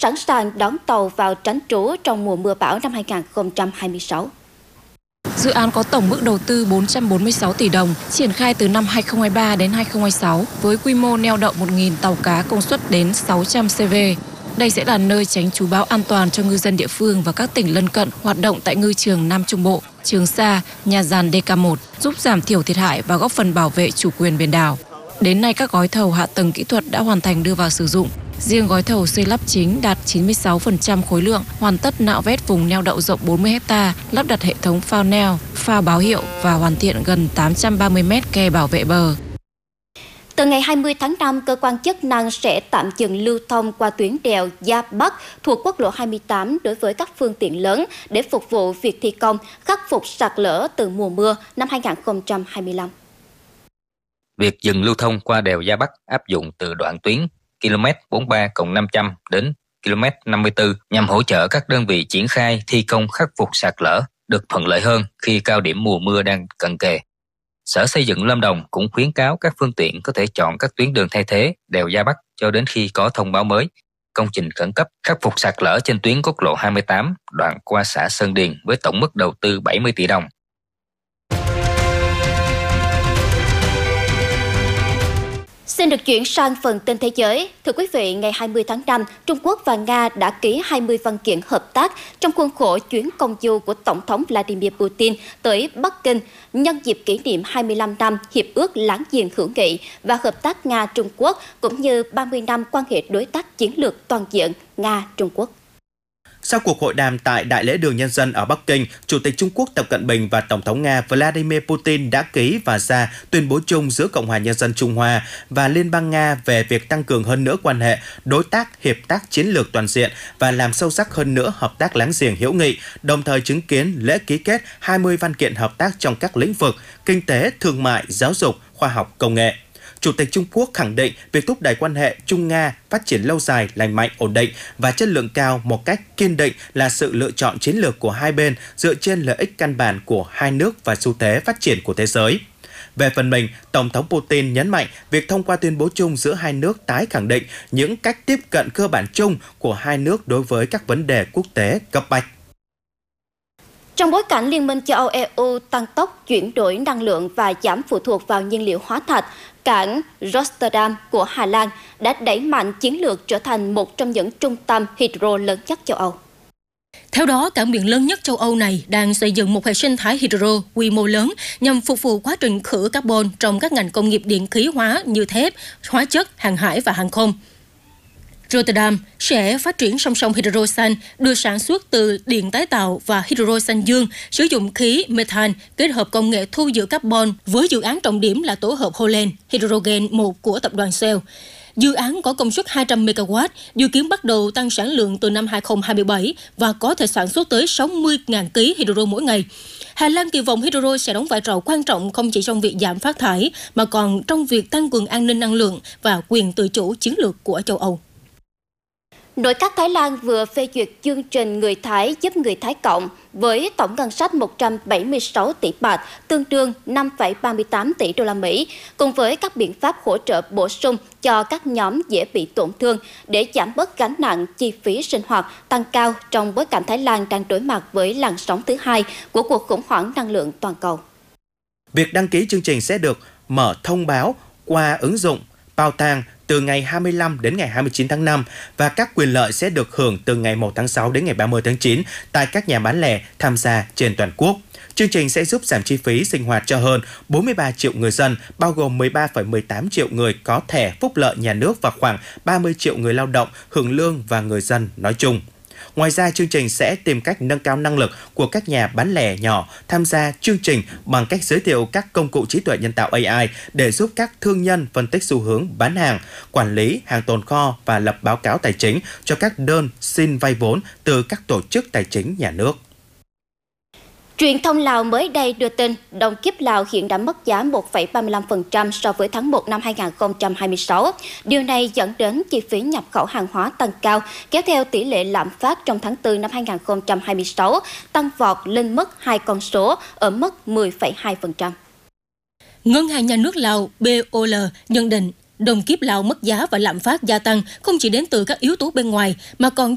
sẵn sàng đón tàu vào tránh trú trong mùa mưa bão năm 2026. Dự án có tổng mức đầu tư 446 tỷ đồng, triển khai từ năm 2023 đến 2026 với quy mô neo đậu 1.000 tàu cá công suất đến 600 CV. Đây sẽ là nơi tránh trú bão an toàn cho ngư dân địa phương và các tỉnh lân cận hoạt động tại ngư trường Nam Trung Bộ, Trường Sa, nhà giàn DK1, giúp giảm thiểu thiệt hại và góp phần bảo vệ chủ quyền biển đảo. Đến nay các gói thầu hạ tầng kỹ thuật đã hoàn thành đưa vào sử dụng. Riêng gói thầu xây lắp chính đạt 96% khối lượng, hoàn tất nạo vét vùng neo đậu rộng 40 ha, lắp đặt hệ thống phao neo, phao báo hiệu và hoàn thiện gần 830 mét kè bảo vệ bờ. Từ ngày 20 tháng 5, cơ quan chức năng sẽ tạm dừng lưu thông qua tuyến đèo Gia Bắc thuộc quốc lộ 28 đối với các phương tiện lớn để phục vụ việc thi công, khắc phục sạt lở từ mùa mưa năm 2025. Việc dừng lưu thông qua đèo Gia Bắc áp dụng từ đoạn tuyến km 43+500 đến km 54 nhằm hỗ trợ các đơn vị triển khai thi công khắc phục sạt lở được thuận lợi hơn khi cao điểm mùa mưa đang cận kề. Sở Xây dựng Lâm Đồng cũng khuyến cáo các phương tiện có thể chọn các tuyến đường thay thế đèo Gia Bắc cho đến khi có thông báo mới. Công trình khẩn cấp khắc phục sạt lở trên tuyến quốc lộ 28 đoạn qua xã Sơn Điền với tổng mức đầu tư 70 tỷ đồng. Xin được chuyển sang phần tin thế giới. Thưa quý vị, ngày 20 tháng 5, Trung Quốc và Nga đã ký 20 văn kiện hợp tác trong khuôn khổ chuyến công du của Tổng thống Vladimir Putin tới Bắc Kinh nhân dịp kỷ niệm 25 năm Hiệp ước Láng giềng hữu nghị và hợp tác Nga-Trung Quốc cũng như 30 năm quan hệ đối tác chiến lược toàn diện Nga-Trung Quốc. Sau cuộc hội đàm tại Đại lễ Đường Nhân dân ở Bắc Kinh, Chủ tịch Trung Quốc Tập Cận Bình và Tổng thống Nga Vladimir Putin đã ký và ra tuyên bố chung giữa Cộng hòa Nhân dân Trung Hoa và Liên bang Nga về việc tăng cường hơn nữa quan hệ đối tác, hiệp tác chiến lược toàn diện và làm sâu sắc hơn nữa hợp tác láng giềng hữu nghị, đồng thời chứng kiến lễ ký kết 20 văn kiện hợp tác trong các lĩnh vực kinh tế, thương mại, giáo dục, khoa học, công nghệ. Chủ tịch Trung Quốc khẳng định việc thúc đẩy quan hệ Trung-Nga phát triển lâu dài, lành mạnh, ổn định và chất lượng cao một cách kiên định là sự lựa chọn chiến lược của hai bên dựa trên lợi ích căn bản của hai nước và xu thế phát triển của thế giới. Về phần mình, Tổng thống Putin nhấn mạnh việc thông qua tuyên bố chung giữa hai nước tái khẳng định những cách tiếp cận cơ bản chung của hai nước đối với các vấn đề quốc tế cấp bách. Trong bối cảnh Liên minh châu Âu EU tăng tốc chuyển đổi năng lượng và giảm phụ thuộc vào nhiên liệu hóa thạch, cảng Rotterdam của Hà Lan đã đẩy mạnh chiến lược trở thành một trong những trung tâm hydro lớn nhất châu Âu. Theo đó, cảng biển lớn nhất châu Âu này đang xây dựng một hệ sinh thái hydro quy mô lớn nhằm phục vụ quá trình khử carbon trong các ngành công nghiệp điện khí hóa như thép, hóa chất, hàng hải và hàng không. Rotterdam sẽ phát triển song song hydro xanh đưa sản xuất từ điện tái tạo và hydro xanh dương sử dụng khí methane kết hợp công nghệ thu giữ carbon với dự án trọng điểm là tổ hợp Holland Hydrogen 1 của tập đoàn Shell. Dự án có công suất 200 MW, dự kiến bắt đầu tăng sản lượng từ năm 2027 và có thể sản xuất tới 60.000 kg hydro mỗi ngày. Hà Lan kỳ vọng hydro sẽ đóng vai trò quan trọng không chỉ trong việc giảm phát thải mà còn trong việc tăng cường an ninh năng lượng và quyền tự chủ chiến lược của châu Âu. Nội các Thái Lan vừa phê duyệt chương trình Người Thái giúp người Thái cộng với tổng ngân sách 176 tỷ baht, tương đương 5,38 tỷ đô la Mỹ, cùng với các biện pháp hỗ trợ bổ sung cho các nhóm dễ bị tổn thương để giảm bớt gánh nặng chi phí sinh hoạt tăng cao trong bối cảnh Thái Lan đang đối mặt với làn sóng thứ hai của cuộc khủng hoảng năng lượng toàn cầu. Việc đăng ký chương trình sẽ được mở thông báo qua ứng dụng Bao Tang từ ngày 25 đến ngày 29 tháng 5 và các quyền lợi sẽ được hưởng từ ngày 1 tháng 6 đến ngày 30 tháng 9 tại các nhà bán lẻ tham gia trên toàn quốc. Chương trình sẽ giúp giảm chi phí sinh hoạt cho hơn 43 triệu người dân, bao gồm 13,18 triệu người có thẻ phúc lợi nhà nước và khoảng 30 triệu người lao động, hưởng lương và người dân nói chung. Ngoài ra, chương trình sẽ tìm cách nâng cao năng lực của các nhà bán lẻ nhỏ tham gia chương trình bằng cách giới thiệu các công cụ trí tuệ nhân tạo AI để giúp các thương nhân phân tích xu hướng bán hàng, quản lý hàng tồn kho và lập báo cáo tài chính cho các đơn xin vay vốn từ các tổ chức tài chính nhà nước. Truyền thông Lào mới đây đưa tin đồng kíp Lào hiện đã mất giá 1,35% so với tháng 1 năm 2026. Điều này dẫn đến chi phí nhập khẩu hàng hóa tăng cao, kéo theo tỷ lệ lạm phát trong tháng 4 năm 2026 tăng vọt lên mức 2 con số ở mức 10,2%. Ngân hàng Nhà nước Lào BOL nhận định đồng kíp Lào mất giá và lạm phát gia tăng không chỉ đến từ các yếu tố bên ngoài mà còn